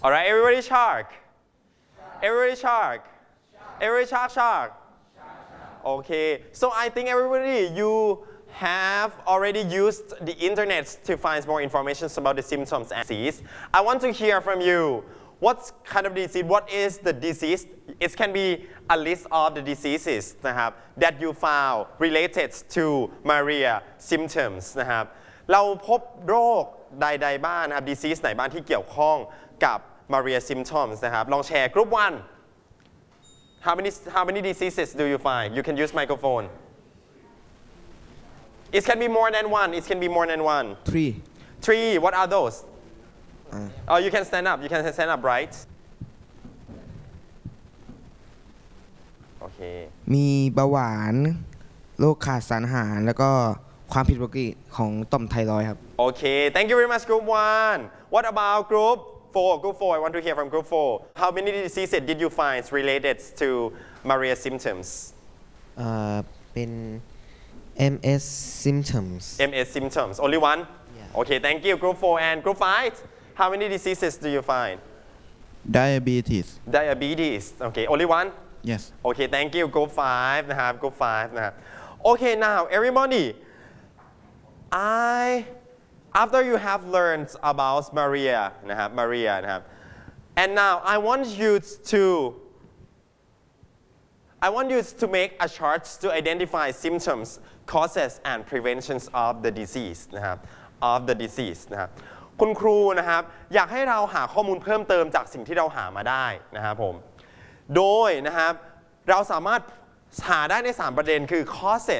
Alright, everybody shark. Everybody shark. Everybody shark. Okay, so I think everybody, you have already used the internet to find more information about the symptoms and disease. I want to hear from you. What kind of disease? What is the disease? It can be a list of the diseases that you found related to malaria symptoms นะครับเราพบโรคใดๆบ้างนะครับ disease ไหนบ้างที่เกี่ยวข้องกับ malaria symptoms นะครับลองแชร์ group 1 how many diseases do you find? You can use microphone. It can be more than one. It can be more than one. Three. What are those? Oh, you can stand up. You can stand up, right? Okay. มีเบาหวานโรคขาดสารอาหารแล้วก็ความผิดปกติของต่อมไทรอยด์ครับ Okay. Thank you very much, Group 1. What about Group 4? Group 4. I want to hear from Group 4. How many diseases did you find related to malaria symptoms? เป็น MS symptoms. MS symptoms. Only one? Yeah. Okay. Thank you, Group 4 and Group 5. How many diseases do you find? Diabetes. Diabetes. Okay. Only one? Yes. Okay. Thank you, Group 5 นะครับ Group 5นะครับ Okay. Now, everybody, after you have learned about malaria นะครับ malaria นะครับ and now I want you to make a chart to identify symptoms, causes, and preventions of the disease นะครับ of the disease นะครับคุณครูนะครับอยากให้เราหาข้อมูลเพิ่มเติมจากสิ่งที่เราหามาได้นะครับผมโดยนะครับเราสามารถหาได้ใน3ประเด็นคือ causes